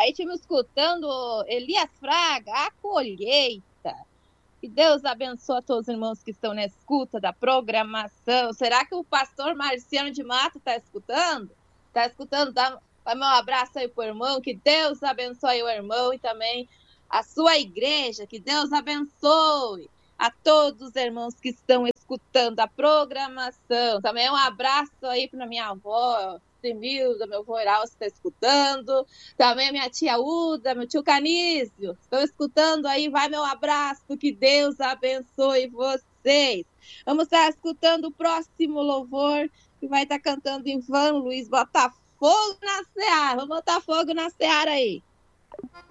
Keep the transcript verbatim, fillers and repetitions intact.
Aí estive escutando Elias Fraga, a colheita. Que Deus abençoe a todos os irmãos que estão na escuta da programação. Será que o pastor Marciano de Mato está escutando? Está escutando? Dá, dá meu abraço aí para o irmão. Que Deus abençoe o irmão e também a sua igreja. Que Deus abençoe a todos os irmãos que estão escutando a programação. Também um abraço aí para minha avó, Similda, meu avô Heraldo está escutando. Também minha tia Uda, meu tio Canísio, estão escutando aí. Vai meu abraço, que Deus abençoe vocês. Vamos estar escutando o próximo louvor, que vai estar cantando Ivan Luiz, Botafogo na Seara. Vamos botar fogo na Seara aí.